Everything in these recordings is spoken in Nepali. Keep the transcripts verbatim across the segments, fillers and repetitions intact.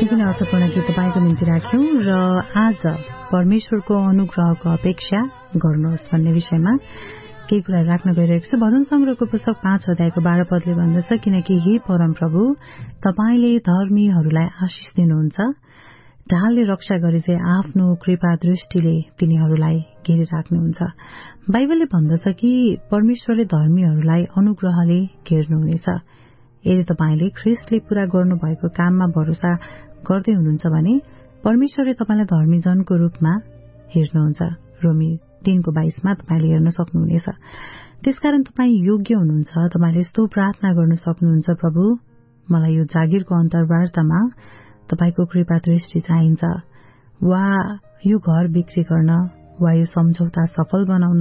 यति नै अर्थपूर्ण गीत तपाईँको निम्ति राख्यौं र आज परमेश्वरको अनुग्रहको अपेक्षा गर्नुहोस् भन्ने विषयमा केही कुरा राख्न गइरहेको छु। भजन संग्रहको पुस्तक पाँच अध्यायको बाह्र पदले भन्दछ, किनकि हे परमप्रभु, तपाईले धर्मीहरूलाई आशिष दिनुहुन्छ, ढालले रक्षा गरे चाहिँ आफ्नो कृपा दृष्टिले तिनीहरूलाई घेरिराख्नुहुन्छ। बाइबलले भन्दछ कि परमेश्वरले धर्मीहरूलाई अनुग्रहले घेर्नुहुनेछ। यदि तपाईले ख्रिस्टले पूरा गर्नुभएको काममा भरोसा गर्दै हुनुहुन्छ भने परमेश्वरले तपाईलाई धर्मीजनको रूपमा हेर्नुहुन्छ। रोमी तीनको बाइसमा तपाईले हेर्न सक्नुहुनेछ। त्यसकारण तपाई योग्य हुनुहुन्छ। तपाईले यस्तो प्रार्थना गर्न सक्नुहुन्छ, प्रभु, मलाई यो जागिरको अन्तर्वार्तामा तपाईको कृपा दृष्टि चाहिन्छ, वा यो घर बिक्री गर्न, वा यो सम्झौता सफल बनाउन,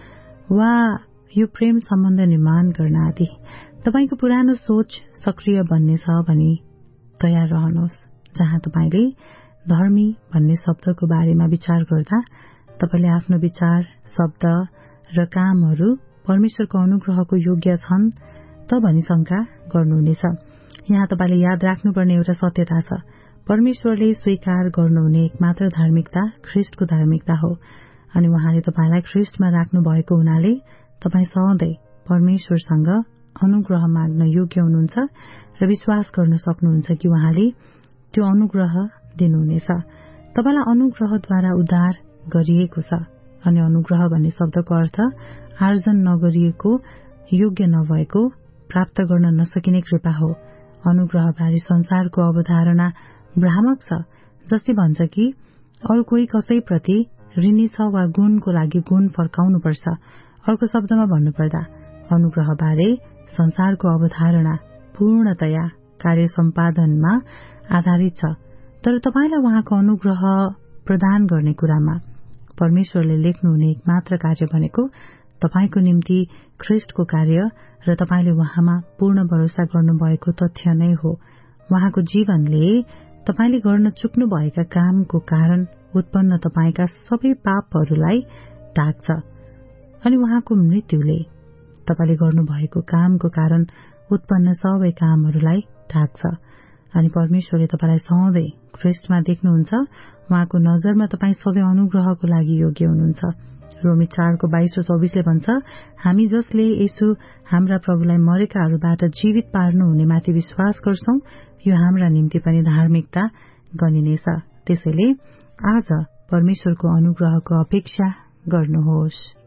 वा यो प्रेम सम्बन्ध निर्माण गर्न आदि। तपाईको पुरानो सोच सक्रिय बन्नेछ भनी तयार रहनुहोस्। जहाँ तपाईले धर्मी भन्ने शब्दको बारेमा विचार गर्दा तपाईले आफ्नो विचार, शब्द र कामहरू परमेश्वरको अनुग्रहको योग्य छन् त भनी शंका गर्नुहुनेछ। यहाँ तपाईले याद राख्नुपर्ने एउटा सत्यता छ, परमेश्वरले स्वीकार गर्नुहुने एकमात्र धार्मिकता ख्रिस्टको धार्मिकता हो, अनि उहाँले तपाईलाई ख्रिस्टमा राख्नु भएको हुनाले तपाई सधैँ परमेश्वरसँग अनुग्रह माग्न योग्य हुनुहुन्छ र विश्वास गर्न सक्नुहुन्छ कि उहाँले त्यो अनुग्रह दिनुहुनेछ। तपाईलाई अनुग्रहद्वारा उद्धार गरिएको छ, अनि अनुग्रह भन्ने शब्दको अर्थ आर्जन नगरिएको, योग्य नभएको, प्राप्त गर्न नसकिने कृपा हो। अनुग्रहबारे संसारको अवधारणा भ्रामक छ, जसले भन्छ कि अरू कोही कसैप्रति ऋणी छ वा गुणको लागि गुण फर्काउनुपर्छ। अर्को शब्दमा भन्नुपर्दा अनुग्रहबारे संसारको अवधारणा पूर्णतया कार्य सम्पादनमा आधारित छ। तर तपाईलाई उहाँको अनुग्रह प्रदान गर्ने कुरामा परमेश्वरले लेख्नुहुने एकमात्र कार्य भनेको तपाईको निम्ति ख्रिस्टको कार्य र तपाईले उहाँमा पूर्ण भरोसा गर्नुभएको तथ्य नै हो। उहाँको जीवनले तपाईले गर्न चुक्नु भएका कामको कारण उत्पन्न तपाईका सबै पापहरूलाई ढाक्छ, अनि उहाँको मृत्युले तपाईले गर्नुभएको कामको कारण उत्पन्न सबै कामहरूलाई ढाक्छ। अनि परमेश्वरले तपाईलाई सधैँ ख्रिस्टमा देख्नुहुन्छ। उहाँको नजरमा तपाई सबै अनुग्रहको लागि योग्य हुनुहुन्छ। रोमी चारको बाइस र चौबिसले भन्छ, हामी जसले यसु हाम्रा प्रभुलाई मरेकाहरूबाट जीवित पार्नुहुने माथि विश्वास गर्छौं, यो हाम्रा निम्ति पनि धार्मिकता गनिनेछ। त्यसैले आज परमेश्वरको अनुग्रहको अपेक्षा गर्नुहोस्।